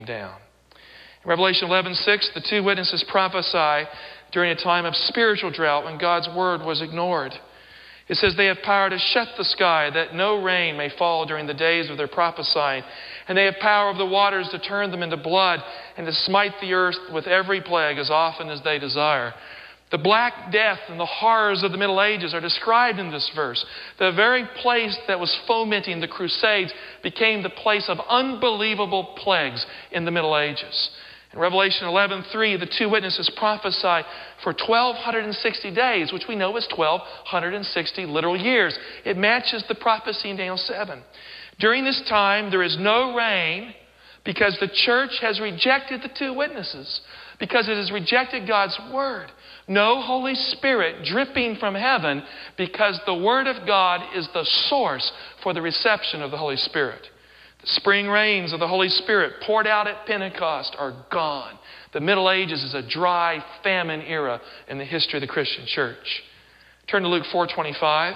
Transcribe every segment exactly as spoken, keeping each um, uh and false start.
down. In Revelation eleven six, the two witnesses prophesy during a time of spiritual drought when God's word was ignored. It says they have power to shut the sky that no rain may fall during the days of their prophesying. And they have power of the waters to turn them into blood and to smite the earth with every plague as often as they desire. The black death and the horrors of the Middle Ages are described in this verse. The very place that was fomenting the Crusades became the place of unbelievable plagues in the Middle Ages. In Revelation eleven three, the two witnesses prophesy for twelve sixty days, which we know is twelve sixty literal years. It matches the prophecy in Daniel seven. During this time, there is no rain because the church has rejected the two witnesses, because it has rejected God's word. No Holy Spirit dripping from heaven because the Word of God is the source for the reception of the Holy Spirit. The spring rains of the Holy Spirit poured out at Pentecost are gone. The Middle Ages is a dry famine era in the history of the Christian church. Turn to Luke four twenty-five.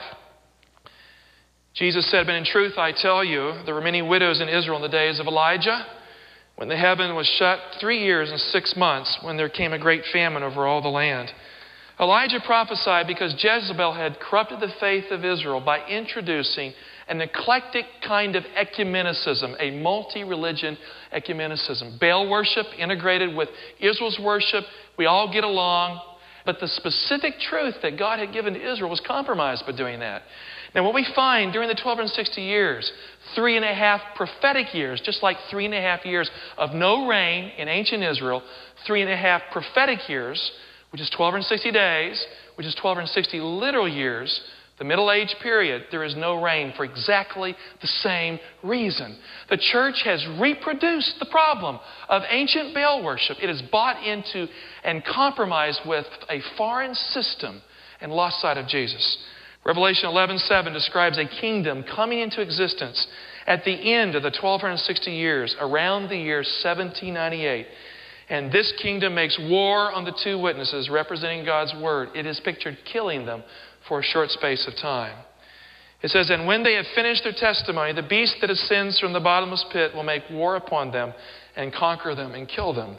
Jesus said, "But in truth I tell you, there were many widows in Israel in the days of Elijah, when the heaven was shut three years and six months, when there came a great famine over all the land." Elijah prophesied because Jezebel had corrupted the faith of Israel by introducing an eclectic kind of ecumenicism, a multi-religion ecumenicism. Baal worship integrated with Israel's worship. We all get along. But the specific truth that God had given to Israel was compromised by doing that. Now what we find during the twelve sixty years, three and a half prophetic years, just like three and a half years of no rain in ancient Israel, three and a half prophetic years, which is twelve sixty days, which is twelve sixty literal years, the Middle Age period, there is no rain for exactly the same reason. The church has reproduced the problem of ancient Baal worship. It is bought into and compromised with a foreign system and lost sight of Jesus. Revelation eleven seven describes a kingdom coming into existence at the end of the twelve sixty years, around the year seventeen ninety-eight. And this kingdom makes war on the two witnesses representing God's word. It is pictured killing them for a short space of time. It says, "And when they have finished their testimony, the beast that ascends from the bottomless pit will make war upon them and conquer them and kill them.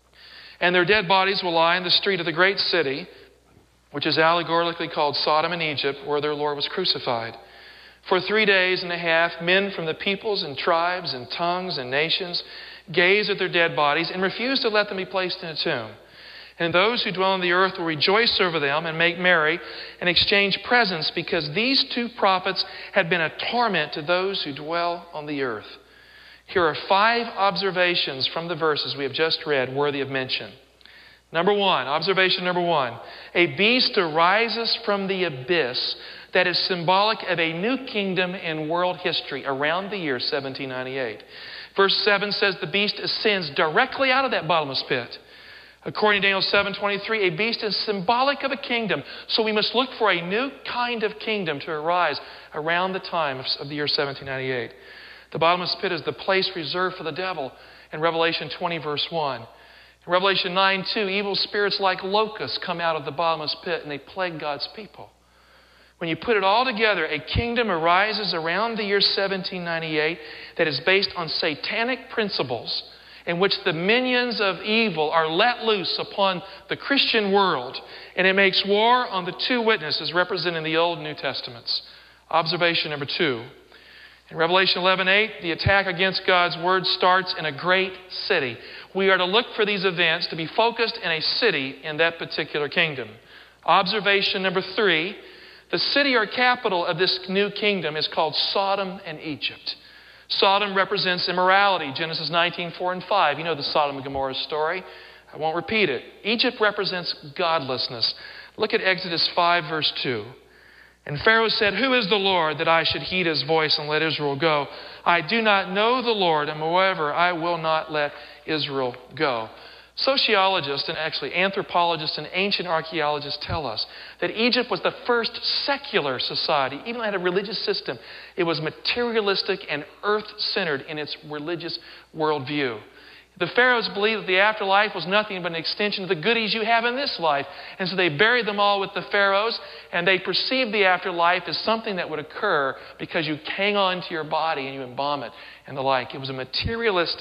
And their dead bodies will lie in the street of the great city, which is allegorically called Sodom and Egypt, where their Lord was crucified. For three days and a half, men from the peoples and tribes and tongues and nations gaze at their dead bodies and refuse to let them be placed in a tomb. And those who dwell on the earth will rejoice over them and make merry and exchange presents, because these two prophets have been a torment to those who dwell on the earth." Here are five observations from the verses we have just read worthy of mention. Number one, observation number one, a beast arises from the abyss that is symbolic of a new kingdom in world history around the year seventeen ninety-eight. Verse seven says the beast ascends directly out of that bottomless pit. According to Daniel seven twenty-three, a beast is symbolic of a kingdom. So we must look for a new kind of kingdom to arise around the time of the year seventeen ninety-eight. The bottomless pit is the place reserved for the devil in Revelation twenty verse one. In Revelation nine two, evil spirits like locusts come out of the bottomless pit and they plague God's people. When you put it all together, a kingdom arises around the year seventeen ninety-eight that is based on satanic principles, in which the minions of evil are let loose upon the Christian world, and it makes war on the two witnesses representing the Old and New Testaments. Observation number two. In Revelation eleven eight, the attack against God's word starts in a great city. We are to look for these events to be focused in a city in that particular kingdom. Observation number three, the city or capital of this new kingdom is called Sodom and Egypt. Sodom represents immorality, Genesis nineteen four and five. You know the Sodom and Gomorrah story. I won't repeat it. Egypt represents godlessness. Look at Exodus five verse two. "And Pharaoh said, 'Who is the Lord that I should heed his voice and let Israel go? I do not know the Lord, and moreover, I will not let Israel go.'" Sociologists and actually anthropologists and ancient archaeologists tell us that Egypt was the first secular society. Even though it had a religious system, it was materialistic and earth-centered in its religious worldview. The pharaohs believed that the afterlife was nothing but an extension of the goodies you have in this life. And so they buried them all with the pharaohs, and they perceived the afterlife as something that would occur because you hang on to your body and you embalm it and the like. It was a materialistic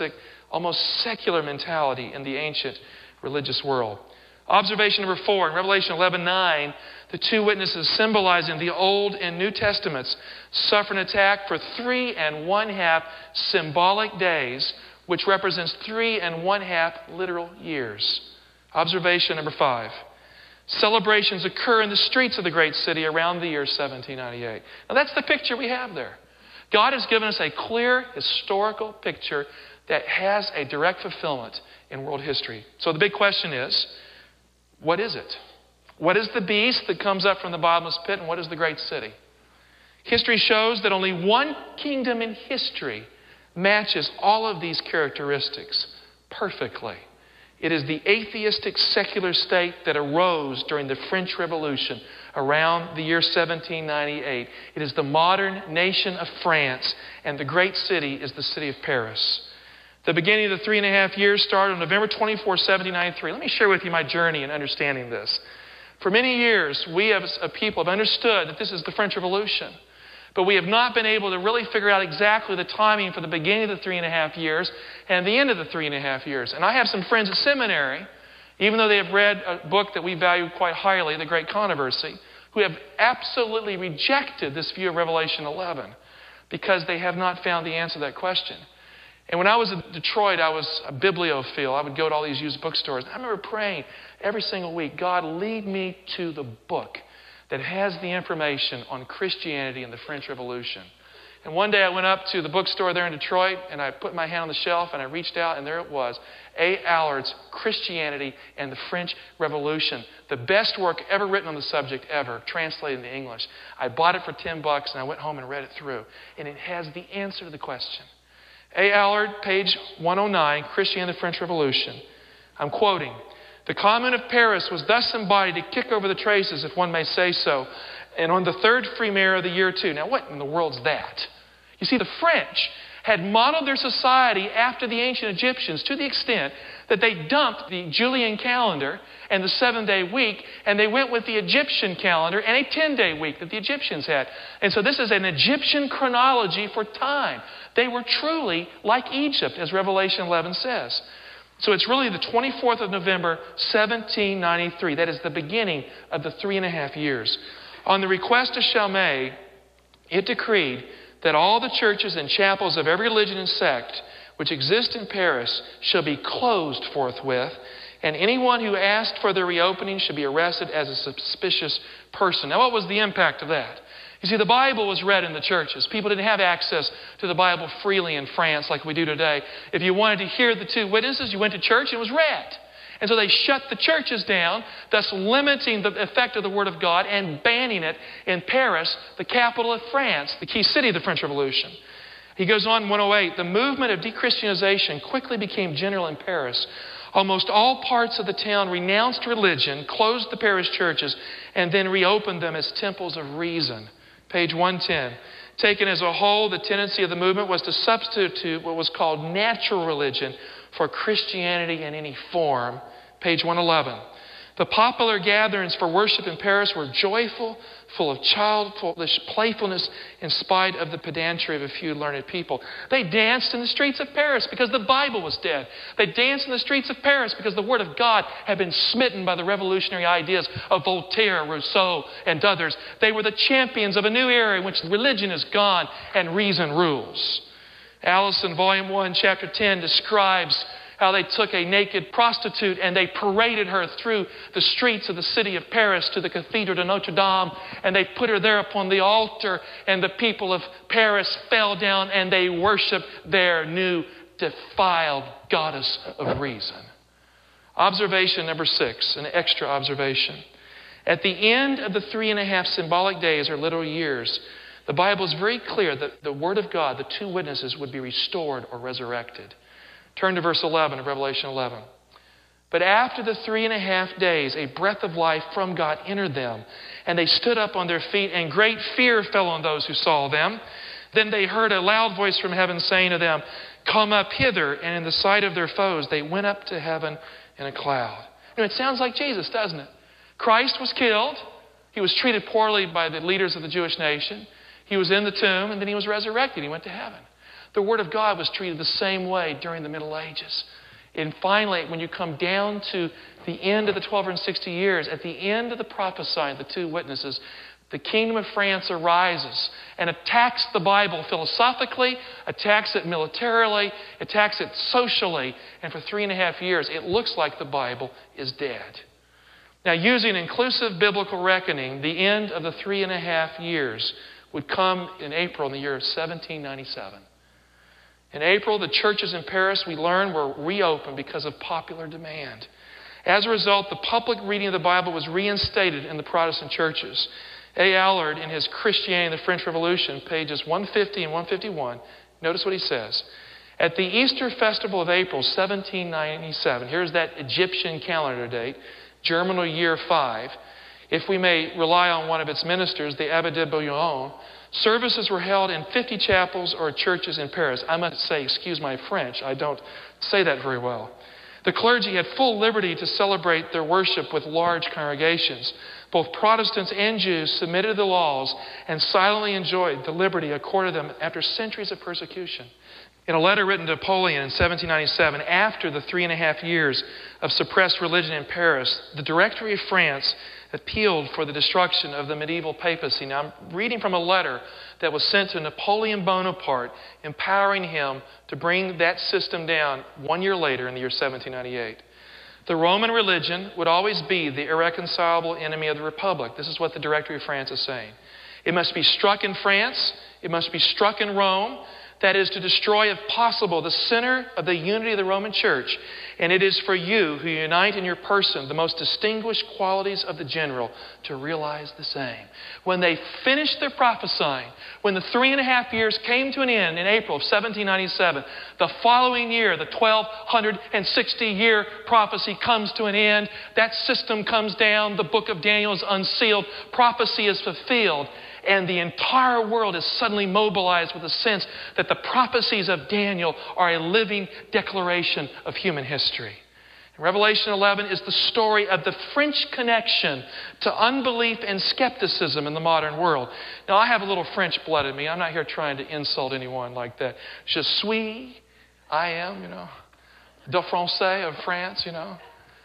almost secular mentality in the ancient religious world. Observation number four, in Revelation eleven nine, the two witnesses symbolizing the Old and New Testaments suffer an attack for three and one half symbolic days, which represents three and one half literal years. Observation number five. Celebrations occur in the streets of the great city around the year seventeen ninety-eight. Now that's the picture we have there. God has given us a clear historical picture that has a direct fulfillment in world history. So the big question is, what is it? What is the beast that comes up from the bottomless pit, and what is the great city? History shows that only one kingdom in history matches all of these characteristics perfectly. It is the atheistic secular state that arose during the French Revolution around the year seventeen ninety-eight. It is the modern nation of France, and the great city is the city of Paris. The beginning of the three and a half years started on November twenty-fourth, seventeen ninety-three. Let me share with you my journey in understanding this. For many years, we as a people have understood that this is the French Revolution. But we have not been able to really figure out exactly the timing for the beginning of the three and a half years and the end of the three and a half years. And I have some friends at seminary, even though they have read a book that we value quite highly, The Great Controversy, who have absolutely rejected this view of Revelation eleven because they have not found the answer to that question. And when I was in Detroit, I was a bibliophile. I would go to all these used bookstores. I remember praying every single week, God, lead me to the book that has the information on Christianity and the French Revolution. And one day I went up to the bookstore there in Detroit, and I put my hand on the shelf, and I reached out, and there it was, A. Allard's Christianity and the French Revolution, the best work ever written on the subject ever, translated into English. I bought it for ten bucks, and I went home and read it through. And it has the answer to the question. A. Allard, page one oh nine, Christianity and the French Revolution. I'm quoting, "The Commune of Paris was thus embodied to kick over the traces, if one may say so, and on the third Frimaire of the year two." Now, what in the world's that? You see, the French had modeled their society after the ancient Egyptians to the extent that they dumped the Julian calendar and the seven-day week, and they went with the Egyptian calendar and a ten-day week that the Egyptians had. And so this is an Egyptian chronology for time. They were truly like Egypt, as Revelation eleven says. So it's really the twenty-fourth of November, seventeen ninety-three. That is the beginning of the three and a half years. On the request of Chalmé, it decreed that all the churches and chapels of every religion and sect which exist in Paris shall be closed forthwith, and anyone who asked for their reopening should be arrested as a suspicious person. Now, what was the impact of that? You see, the Bible was read in the churches. People didn't have access to the Bible freely in France like we do today. If you wanted to hear the two witnesses, you went to church and it was read. And so they shut the churches down, thus limiting the effect of the Word of God and banning it in Paris, the capital of France, the key city of the French Revolution. He goes on in one oh eight, the movement of dechristianization quickly became general in Paris. Almost all parts of the town renounced religion, closed the parish churches, and then reopened them as temples of reason. Page one ten. Taken as a whole, the tendency of the movement was to substitute what was called natural religion for Christianity in any form. Page one eleven. The popular gatherings for worship in Paris were joyful, full of childish playfulness in spite of the pedantry of a few learned people. They danced in the streets of Paris because the Bible was dead. They danced in the streets of Paris because the Word of God had been smitten by the revolutionary ideas of Voltaire, Rousseau, and others. They were the champions of a new era in which religion is gone and reason rules. Allison, Volume one, Chapter ten, describes how they took a naked prostitute and they paraded her through the streets of the city of Paris to the Cathedral de Notre Dame, and they put her there upon the altar, and the people of Paris fell down and they worshiped their new defiled goddess of reason. Observation number six, an extra observation. At the end of the three and a half symbolic days or literal years, the Bible is very clear that the Word of God, the two witnesses, would be restored or resurrected. Turn to verse eleven of Revelation eleven. But after the three and a half days, a breath of life from God entered them, and they stood up on their feet, and great fear fell on those who saw them. Then they heard a loud voice from heaven saying to them, "Come up hither." And in the sight of their foes, they went up to heaven in a cloud. You know, it sounds like Jesus, doesn't it? Christ was killed. He was treated poorly by the leaders of the Jewish nation. He was in the tomb, and then he was resurrected. He went to heaven. The Word of God was treated the same way during the Middle Ages. And finally, when you come down to the end of the twelve hundred sixty years, at the end of the prophesying, the two witnesses, the kingdom of France arises and attacks the Bible philosophically, attacks it militarily, attacks it socially, and for three and a half years, it looks like the Bible is dead. Now, using inclusive biblical reckoning, the end of the three and a half years would come in April in the year of seventeen ninety-seven. In April, the churches in Paris, we learned, were reopened because of popular demand. As a result, the public reading of the Bible was reinstated in the Protestant churches. A. Allard, in his Christianity and the French Revolution, pages one fifty and one fifty-one, notice what he says. At the Easter festival of April seventeen ninety-seven, here's that Egyptian calendar date, Germinal year five. If we may rely on one of its ministers, the Abbé de Bouillon, services were held in fifty chapels or churches in Paris. I must say, excuse my French, I don't say that very well. The clergy had full liberty to celebrate their worship with large congregations. Both Protestants and Jews submitted to the laws and silently enjoyed the liberty accorded them after centuries of persecution. In a letter written to Napoleon in seventeen ninety-seven, after the three and a half years of suppressed religion in Paris, the Directory of France appealed for the destruction of the medieval papacy. Now, I'm reading from a letter that was sent to Napoleon Bonaparte, empowering him to bring that system down one year later in the year seventeen ninety-eight. The Roman religion would always be the irreconcilable enemy of the Republic. This is what the Directory of France is saying. It must be struck in France. It must be struck in Rome. That is to destroy, if possible, the center of the unity of the Roman Church. And it is for you who unite in your person the most distinguished qualities of the general to realize the same. When they finished their prophesying, when the three and a half years came to an end in April of seventeen ninety-seven, the following year, the twelve sixty year prophecy comes to an end. That system comes down. The book of Daniel is unsealed. Prophecy is fulfilled. And the entire world is suddenly mobilized with a sense that the prophecies of Daniel are a living declaration of human history. And Revelation eleven is the story of the French connection to unbelief and skepticism in the modern world. Now, I have a little French blood in me. I'm not here trying to insult anyone like that. Je suis, I am, you know, de Français of France, you know.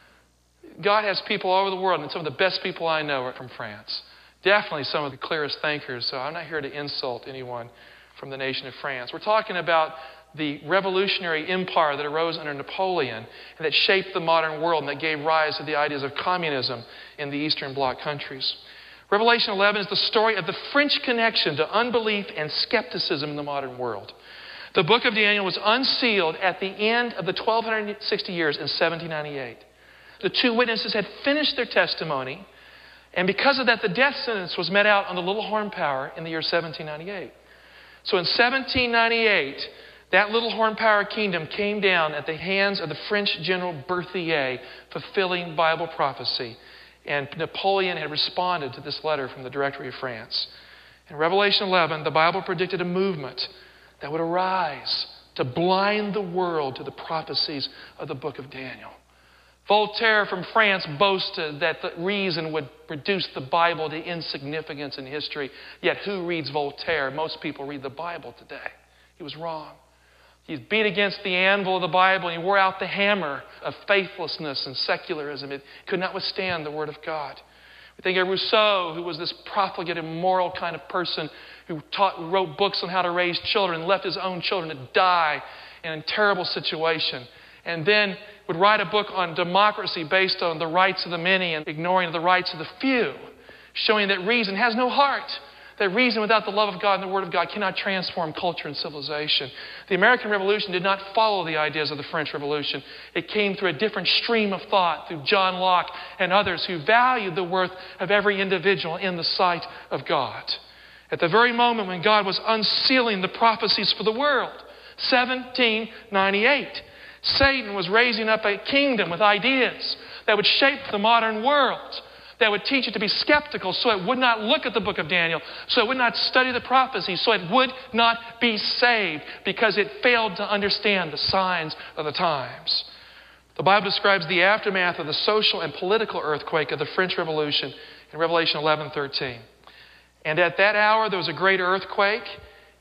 God has people all over the world, and some of the best people I know are from France. Definitely some of the clearest thinkers, so I'm not here to insult anyone from the nation of France. We're talking about the revolutionary empire that arose under Napoleon and that shaped the modern world and that gave rise to the ideas of communism in the Eastern Bloc countries. Revelation eleven is the story of the French connection to unbelief and skepticism in the modern world. The book of Daniel was unsealed at the end of the twelve sixty years in seventeen ninety-eight. The two witnesses had finished their testimony. And because of that, the death sentence was met out on the Little Horn Power in the year seventeen ninety-eight. So in seventeen ninety-eight, that Little Horn Power kingdom came down at the hands of the French general Berthier, fulfilling Bible prophecy. And Napoleon had responded to this letter from the Directory of France. In Revelation eleven, the Bible predicted a movement that would arise to blind the world to the prophecies of the book of Daniel. Voltaire from France boasted that the reason would reduce the Bible to insignificance in history. Yet who reads Voltaire? Most people read the Bible today. He was wrong. He beat against the anvil of the Bible and he wore out the hammer of faithlessness and secularism. It could not withstand the Word of God. We think of Rousseau, who was this profligate, immoral kind of person who taught, wrote books on how to raise children, left his own children to die in a terrible situation. And then would write a book on democracy based on the rights of the many and ignoring the rights of the few, showing that reason has no heart, that reason without the love of God and the Word of God cannot transform culture and civilization. The American Revolution did not follow the ideas of the French Revolution. It came through a different stream of thought, through John Locke and others who valued the worth of every individual in the sight of God. At the very moment when God was unsealing the prophecies for the world, seventeen ninety-eight, Satan was raising up a kingdom with ideas that would shape the modern world, that would teach it to be skeptical so it would not look at the book of Daniel, so it would not study the prophecies, so it would not be saved because it failed to understand the signs of the times. The Bible describes the aftermath of the social and political earthquake of the French Revolution in Revelation eleven thirteen. And at that hour there was a great earthquake,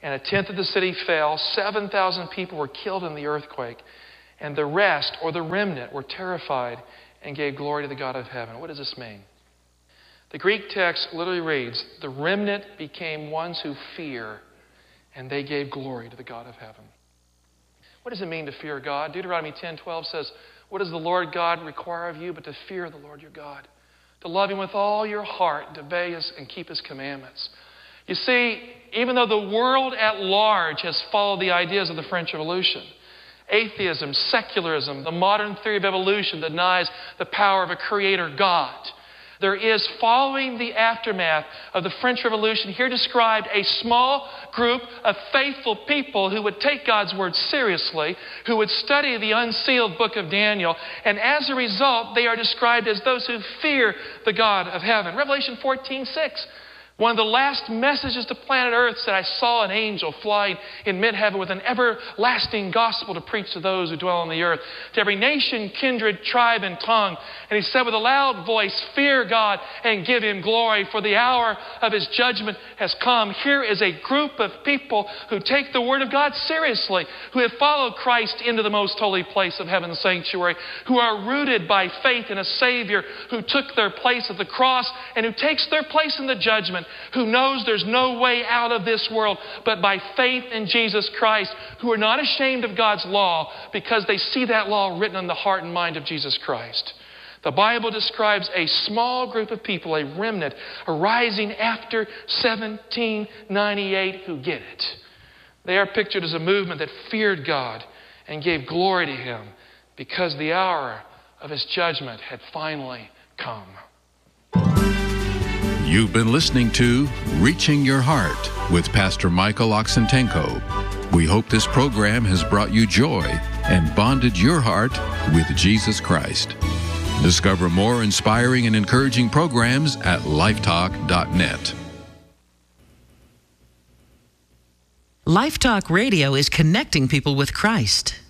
and a tenth of the city fell. seven thousand people were killed in the earthquake. And the rest, or the remnant, were terrified and gave glory to the God of heaven. What does this mean? The Greek text literally reads, the remnant became ones who fear, and they gave glory to the God of heaven. What does it mean to fear God? Deuteronomy ten twelve says, what does the Lord God require of you but to fear the Lord your God? To love Him with all your heart, and to obey His and keep His commandments. You see, even though the world at large has followed the ideas of the French Revolution, atheism, secularism, the modern theory of evolution denies the power of a creator God. There is, following the aftermath of the French Revolution, here described a small group of faithful people who would take God's word seriously, who would study the unsealed book of Daniel, and as a result, they are described as those who fear the God of heaven. Revelation fourteen six. One of the last messages to planet Earth said, I saw an angel flying in mid-heaven with an everlasting gospel to preach to those who dwell on the earth, to every nation, kindred, tribe, and tongue. And he said with a loud voice, fear God and give Him glory, for the hour of His judgment has come. Here is a group of people who take the Word of God seriously, who have followed Christ into the most holy place of heaven's sanctuary, who are rooted by faith in a Savior who took their place at the cross and who takes their place in the judgment, who knows there's no way out of this world but by faith in Jesus Christ, who are not ashamed of God's law because they see that law written on the heart and mind of Jesus Christ. The Bible describes a small group of people, a remnant, arising after seventeen ninety-eight who get it. They are pictured as a movement that feared God and gave glory to Him because the hour of His judgment had finally come. You've been listening to Reaching Your Heart with Pastor Michael Oxentenko. We hope this program has brought you joy and bonded your heart with Jesus Christ. Discover more inspiring and encouraging programs at lifetalk dot net. Lifetalk Radio is connecting people with Christ.